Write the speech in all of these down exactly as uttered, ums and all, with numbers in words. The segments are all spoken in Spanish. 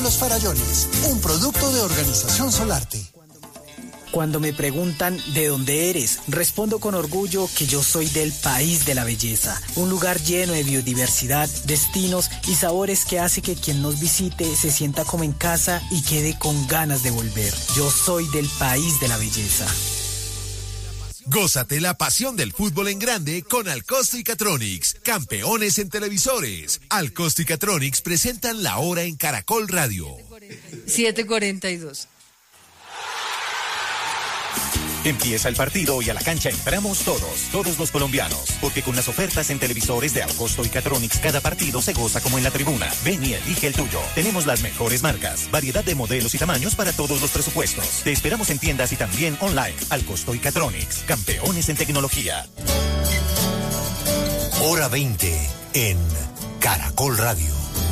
Los Farallones, un producto de Organización Solarte. Cuando me preguntan ¿de dónde eres?, respondo con orgullo que yo soy del país de la belleza, un lugar lleno de biodiversidad, destinos y sabores que hace que quien nos visite se sienta como en casa y quede con ganas de volver. Yo soy del país de la belleza. Gózate la pasión del fútbol en grande con Alcosto y Catronics, campeones en televisores. Alcosto y Catronics presentan la hora en Caracol Radio. siete cuarenta y dos. Empieza el partido y a la cancha entramos todos, todos los colombianos, porque con las ofertas en televisores de Alcosto y Catronics cada partido se goza como en la tribuna. Ven y elige el tuyo. Tenemos las mejores marcas, variedad de modelos y tamaños para todos los presupuestos. Te esperamos en tiendas y también online. Alcosto y Catronics, campeones en tecnología. Hora veinte en Caracol Radio.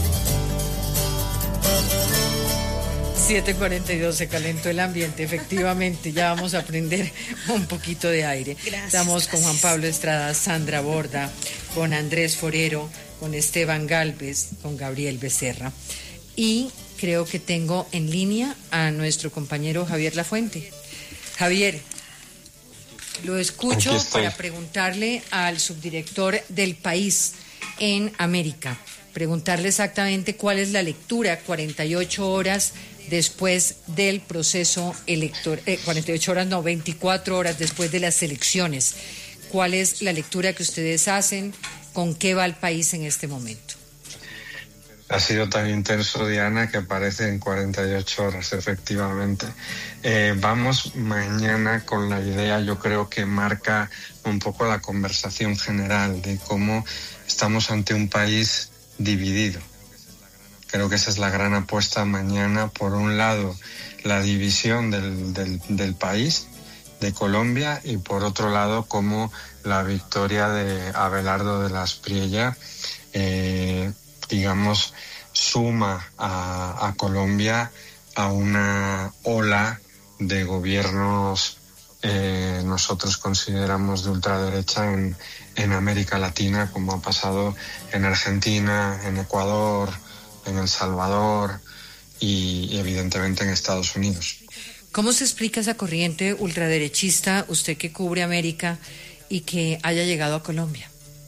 siete cuarenta y dos, se calentó el ambiente, efectivamente, ya vamos a prender un poquito de aire. Gracias, Estamos con Juan Pablo Estrada, Sandra Borda, con Andrés Forero, con Esteban Galvez, con Gabriel Becerra. Y creo que tengo en línea a nuestro compañero Javier Lafuente. Javier, lo escucho para preguntarle al subdirector del País en América, preguntarle exactamente cuál es la lectura cuarenta y ocho horas después del proceso electoral, eh, cuarenta y ocho horas, no, veinticuatro horas después de las elecciones. ¿Cuál es la lectura que ustedes hacen? ¿Con qué va el país en este momento? Ha sido tan intenso, Diana, que parece en cuarenta y ocho horas, efectivamente. Eh, vamos mañana con la idea, yo creo que marca un poco la conversación general de cómo estamos ante un país dividido. Creo que esa es la gran apuesta mañana. Por un lado, la división del, del, del país, de Colombia, y por otro lado, como la victoria de Abelardo de la Espriella, eh, digamos, suma a, a Colombia a una ola de gobiernos, eh, nosotros consideramos de ultraderecha en, en América Latina, como ha pasado en Argentina, en Ecuador, en El Salvador y, y evidentemente en Estados Unidos. ¿Cómo se explica esa corriente ultraderechista, usted que cubre América, y que haya llegado a Colombia?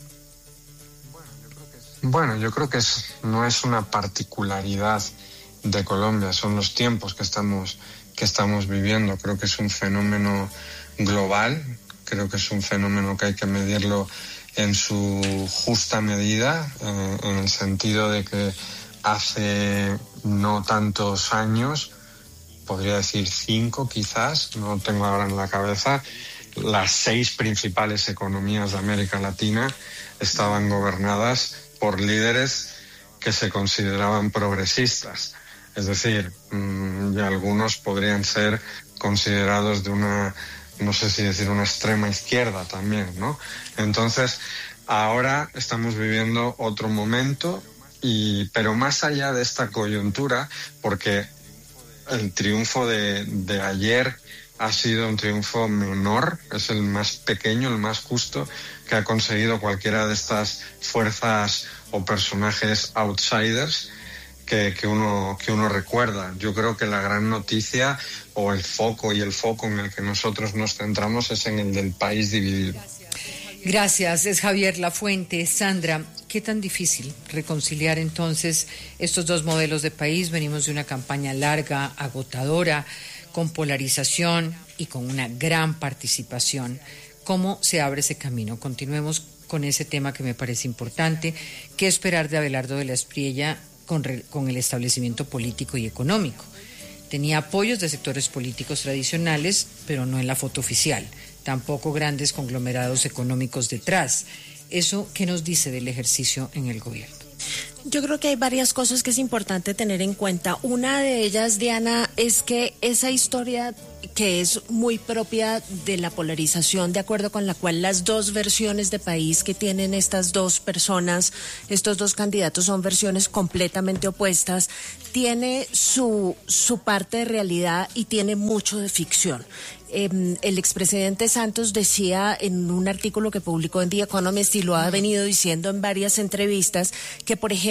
Bueno, yo creo que es, no es una particularidad de Colombia, son los tiempos que estamos, que estamos viviendo. Creo que es un fenómeno global, creo que es un fenómeno que hay que medirlo en su justa medida, eh, en el sentido de que hace no tantos años, podría decir cinco quizás, no tengo ahora en la cabeza, las seis principales economías de América Latina estaban gobernadas por líderes que se consideraban progresistas. Es decir, mmm, y algunos podrían ser considerados de una, no sé si decir una extrema izquierda también, ¿no? Entonces, ahora estamos viviendo otro momento. Y, pero más allá de esta coyuntura, porque el triunfo de, de ayer ha sido un triunfo menor, es el más pequeño, el más justo que ha conseguido cualquiera de estas fuerzas o personajes outsiders que, que, uno, que uno recuerda. Yo creo que la gran noticia o el foco y el foco en el que nosotros nos centramos es en el del país dividido. Gracias, es Javier Lafuente. Sandra, ¿qué tan difícil reconciliar entonces estos dos modelos de país? Venimos de una campaña larga, agotadora, con polarización y con una gran participación. ¿Cómo se abre ese camino? Continuemos con ese tema que me parece importante. ¿Qué esperar de Abelardo de la Espriella con, re, con el establecimiento político y económico? Tenía apoyos de sectores políticos tradicionales, pero no en la foto oficial. Tampoco grandes conglomerados económicos detrás. ¿Eso qué nos dice del ejercicio en el gobierno? Yo creo que hay varias cosas que es importante tener en cuenta. Una de ellas, Diana, es que esa historia que es muy propia de la polarización, de acuerdo con la cual las dos versiones de país que tienen estas dos personas, estos dos candidatos, son versiones completamente opuestas, tiene su, su parte de realidad y tiene mucho de ficción. Eh, el expresidente Santos decía en un artículo que publicó en The Economist, y lo ha venido diciendo en varias entrevistas, que por ejemplo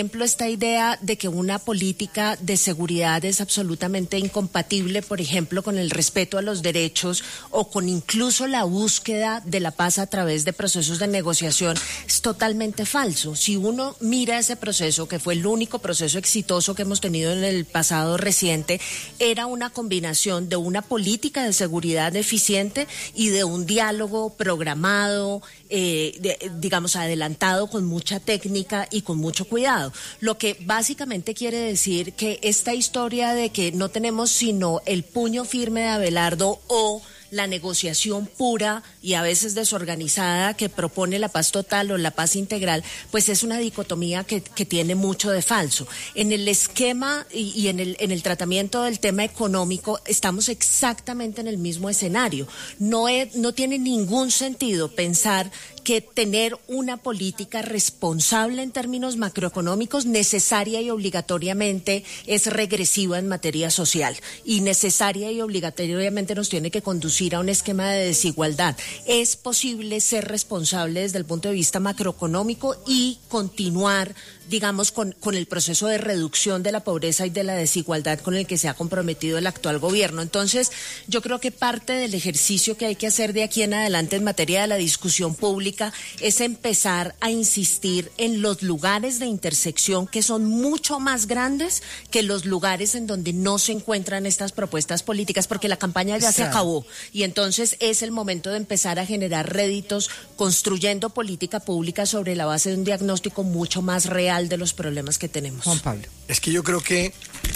ejemplo, esta idea de que una política de seguridad es absolutamente incompatible, por ejemplo, con el respeto a los derechos o con incluso la búsqueda de la paz a través de procesos de negociación, es totalmente falso. Si uno mira ese proceso, que fue el único proceso exitoso que hemos tenido en el pasado reciente, era una combinación de una política de seguridad eficiente y de un diálogo programado, eh, de, digamos, adelantado con mucha técnica y con mucho cuidado. Lo que básicamente quiere decir que esta historia de que no tenemos sino el puño firme de Abelardo o la negociación pura y a veces desorganizada que propone la paz total o la paz integral, pues es una dicotomía que, que tiene mucho de falso. En el esquema y, y en el, en el tratamiento del tema económico estamos exactamente en el mismo escenario. No, es, no tiene ningún sentido pensar que tener una política responsable en términos macroeconómicos necesaria y obligatoriamente es regresiva en materia social y necesaria y obligatoriamente nos tiene que conducir a un esquema de desigualdad. Es posible ser responsable desde el punto de vista macroeconómico y continuar, digamos, con, con el proceso de reducción de la pobreza y de la desigualdad con el que se ha comprometido el actual gobierno. Entonces, yo creo que parte del ejercicio que hay que hacer de aquí en adelante en materia de la discusión pública es empezar a insistir en los lugares de intersección que son mucho más grandes que los lugares en donde no se encuentran estas propuestas políticas, porque la campaña ya se acabó y entonces es el momento de empezar a generar réditos construyendo política pública sobre la base de un diagnóstico mucho más real de los problemas que tenemos. Juan Pablo. Es que yo creo que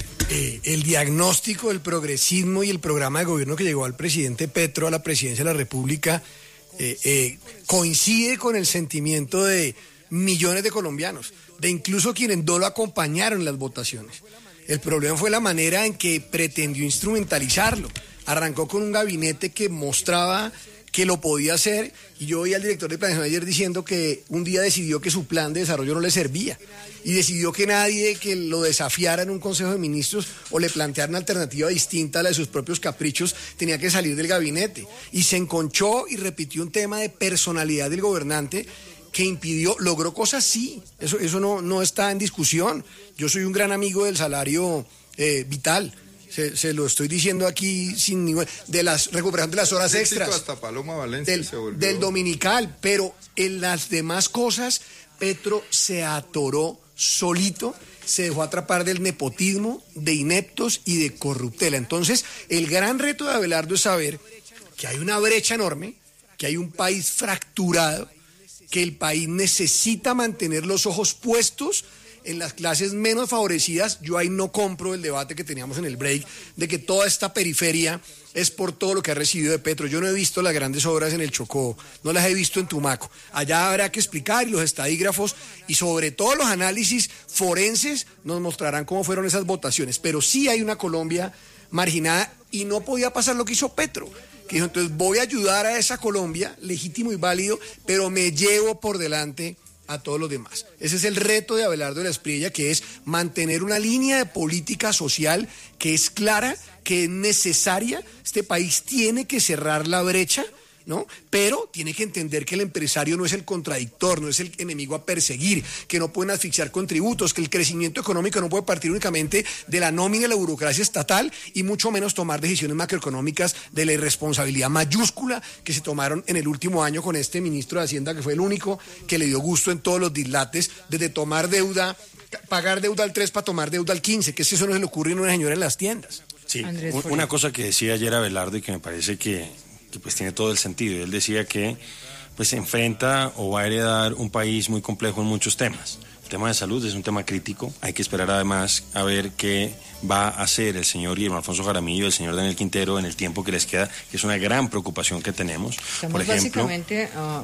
eh, el diagnóstico del progresismo y el programa de gobierno que llegó al presidente Petro a la presidencia de la República Eh, eh, coincide con el sentimiento de millones de colombianos, de incluso quienes no lo acompañaron en las votaciones. El problema fue la manera en que pretendió instrumentalizarlo. Arrancó con un gabinete que mostraba que lo podía hacer, y yo oí al director de planeación ayer diciendo que un día decidió que su plan de desarrollo no le servía, y decidió que nadie que lo desafiara en un consejo de ministros o le planteara una alternativa distinta a la de sus propios caprichos tenía que salir del gabinete, y se enconchó y repitió un tema de personalidad del gobernante que impidió, logró cosas sí, eso, eso no, no está en discusión. Yo soy un gran amigo del salario eh, vital. Se, se lo estoy diciendo aquí sin ningún, de las recuperación de las horas extras hasta Paloma Valencia del, se volvió... del dominical, pero en las demás cosas Petro se atoró solito, se dejó atrapar del nepotismo, de ineptos y de corruptela. Entonces el gran reto de Abelardo es saber que hay una brecha enorme, que hay un país fracturado, que el país necesita mantener los ojos puestos en las clases menos favorecidas. Yo ahí no compro el debate que teníamos en el break de que toda esta periferia es por todo lo que ha recibido de Petro. Yo no he visto las grandes obras en el Chocó, no las he visto en Tumaco. Allá habrá que explicar, y los estadígrafos y sobre todo los análisis forenses nos mostrarán cómo fueron esas votaciones. Pero sí hay una Colombia marginada y no podía pasar lo que hizo Petro, que dijo: entonces voy a ayudar a esa Colombia, legítimo y válido, pero me llevo por delante a todos los demás. Ese es el reto de Abelardo de la Espriella, que es mantener una línea de política social que es clara, que es necesaria. Este país tiene que cerrar la brecha, ¿no? Pero tiene que entender que el empresario no es el contradictor, no es el enemigo a perseguir, que no pueden asfixiar con tributos, que el crecimiento económico no puede partir únicamente de la nómina de la burocracia estatal, y mucho menos tomar decisiones macroeconómicas de la irresponsabilidad mayúscula que se tomaron en el último año con este ministro de Hacienda, que fue el único que le dio gusto en todos los dislates, desde tomar deuda, pagar deuda al tres para tomar deuda al quince, que es que eso no se le ocurre a una señora en las tiendas. Sí, una cosa que decía ayer Abelardo y que me parece que que pues tiene todo el sentido. Él decía que pues se enfrenta o va a heredar un país muy complejo en muchos temas. El tema de salud es un tema crítico. Hay que esperar además a ver qué va a hacer el señor Guillermo Alfonso Jaramillo y el señor Daniel Quintero en el tiempo que les queda, que es una gran preocupación que tenemos. Estamos por ejemplo, básicamente uh,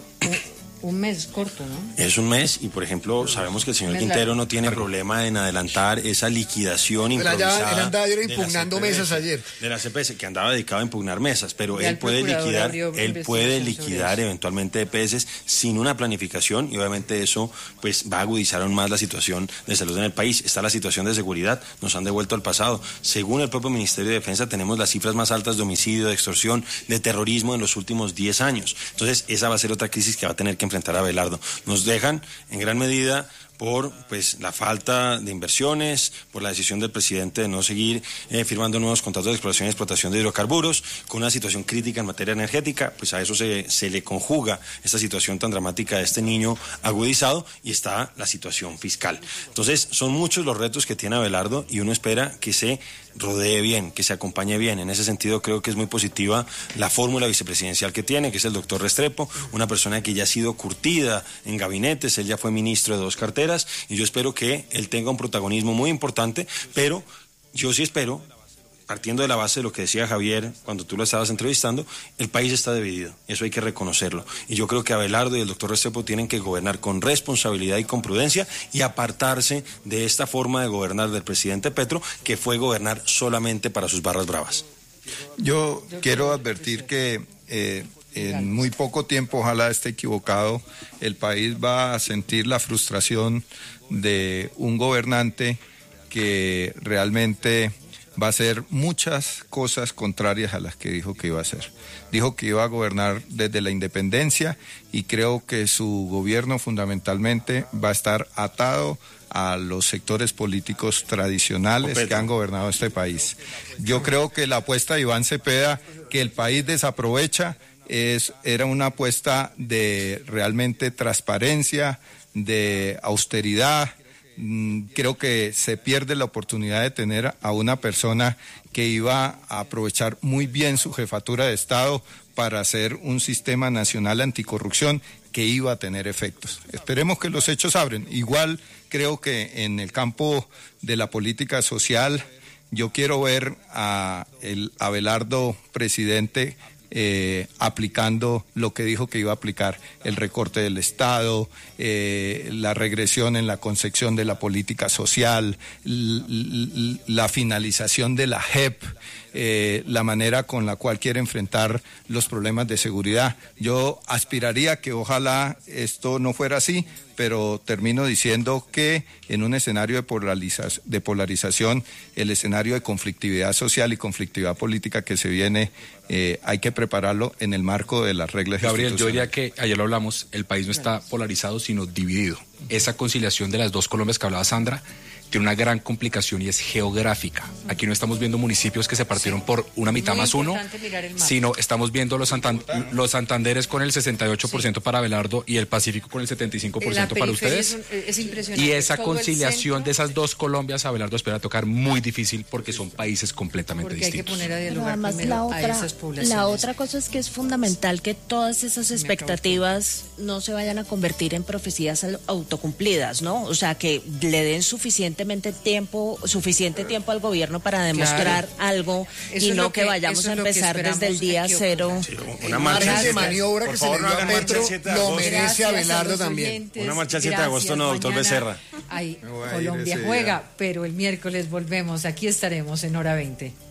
un mes corto, ¿no? Es un mes, y por ejemplo sabemos que el señor Quintero no tiene problema en adelantar esa liquidación improvisada. Él andaba impugnando mesas ayer. De la C P S, que andaba dedicado a impugnar mesas, pero él puede liquidar, él puede liquidar eventualmente E P S sin una planificación, y obviamente eso pues va a agudizar aún más la situación de salud en el país. Está la situación de seguridad, nos han devuelto al pasado. Según el propio Ministerio de Defensa, tenemos las cifras más altas de homicidio, de extorsión, de terrorismo en los últimos diez años. Entonces esa va a ser otra crisis que va a tener que enfrentar a Abelardo. Nos dejan en gran medida por pues la falta de inversiones, por la decisión del presidente de no seguir eh, firmando nuevos contratos de exploración y explotación de hidrocarburos, con una situación crítica en materia energética, pues a eso se, se le conjuga esta situación tan dramática de este niño agudizado, y está la situación fiscal. Entonces, son muchos los retos que tiene Abelardo, y uno espera que se rodee bien, que se acompañe bien. En ese sentido, creo que es muy positiva la fórmula vicepresidencial que tiene, que es el doctor Restrepo, una persona que ya ha sido curtida en gabinetes, él ya fue ministro de dos carteras, y yo espero que él tenga un protagonismo muy importante, pero yo sí espero, partiendo de la base de lo que decía Javier cuando tú lo estabas entrevistando, el país está dividido, eso hay que reconocerlo, y yo creo que Abelardo y el doctor Restrepo tienen que gobernar con responsabilidad y con prudencia, y apartarse de esta forma de gobernar del presidente Petro, que fue gobernar solamente para sus barras bravas. Yo quiero advertir que eh, en muy poco tiempo, ojalá esté equivocado, el país va a sentir la frustración de un gobernante que realmente va a hacer muchas cosas contrarias a las que dijo que iba a hacer. Dijo que iba a gobernar desde la independencia, y creo que su gobierno fundamentalmente va a estar atado a los sectores políticos tradicionales que han gobernado este país. Yo creo que la apuesta de Iván Cepeda, que el país desaprovecha, es, era una apuesta de realmente transparencia, de austeridad. Creo que se pierde la oportunidad de tener a una persona que iba a aprovechar muy bien su jefatura de Estado para hacer un sistema nacional anticorrupción que iba a tener efectos. Esperemos que los hechos abren. Igual creo que en el campo de la política social, yo quiero ver a el Abelardo presidente Eh, aplicando lo que dijo que iba a aplicar: el recorte del Estado, eh, la regresión en la concepción de la política social, la finalización de la J E P, eh, la manera con la cual quiere enfrentar los problemas de seguridad. Yo aspiraría que ojalá esto no fuera así, pero termino diciendo que en un escenario de, polariza de polarización, el escenario de conflictividad social y conflictividad política que se viene, eh, hay que prepararlo en el marco de las reglas Gabriel, institucionales. yo diría que, ayer lo hablamos, el país no está polarizado, sino dividido. Esa conciliación de las dos Colombias que hablaba Sandra tiene una gran complicación, y es geográfica. Aquí no estamos viendo municipios que se partieron por una mitad Muy más uno, sino estamos viendo los, Santan los Santanderes con el sesenta y ocho por ciento sí. para Abelardo, y el Pacífico con el setenta y cinco por ciento para ustedes. Es, un, es impresionante. Y esa Todo conciliación de esas dos Colombias, Abelardo espera tocar muy difícil, porque son países completamente porque distintos. Hay que poner a dialogar además, primero la otra, a esas poblaciones. La otra cosa es que es fundamental que todas esas expectativas no se vayan a convertir en profecías autocumplidas, ¿no? O sea, que le den suficientemente tiempo suficiente tiempo al gobierno para demostrar claro. algo, eso y no que, que vayamos a empezar desde el día cero. Sí, una marcha de maniobra que se le dio a Petro lo merece Abelardo también. Una marcha el siete de agosto, no, doctor Becerra. Ay, Colombia juega, pero el miércoles volvemos. Aquí estaremos en Hora veinte.